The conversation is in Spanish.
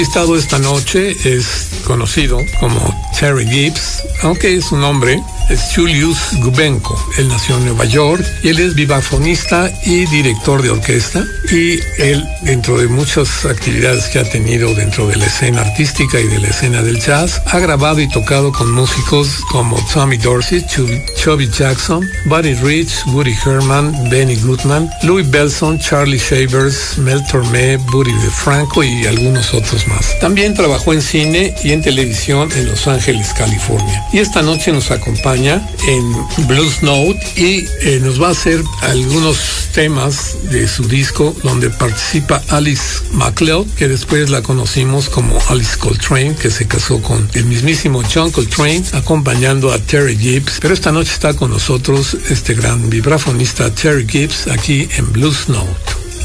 Invitado esta noche es conocido como Terry Gibbs, aunque su nombre es Julius Gubenko. Él nació en Nueva York y él es vibrafonista y director de orquesta, y él, dentro de muchas actividades que ha tenido dentro de la escena artística y de la escena del jazz, ha grabado y tocado con músicos como Tommy Dorsey, Chubby Jackson, Buddy Rich, Woody Herman, Benny Goodman, Louis Bellson, Charlie Shavers, Mel Tormé, Buddy DeFranco y algunos otros más. También trabajó en cine y en televisión en Los Ángeles, California. Y esta noche nos acompaña en Blues Note y nos va a hacer algunos temas de su disco donde participa Alice McLeod, que después la conocimos como Alice Coltrane, que se casó con el mismísimo John Coltrane, acompañando a Terry Gibbs. Pero esta noche está con nosotros este gran vibrafonista Terry Gibbs aquí en Blues Note.